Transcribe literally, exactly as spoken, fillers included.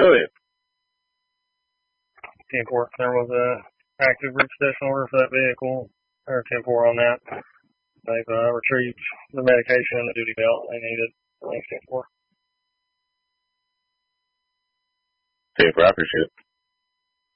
Brilliant. ten four, there was a active repossession order for that vehicle, or ten four on that. They've uh, retrieved the medication and the duty belt they needed. Thanks, ten four. ten four, I appreciate it.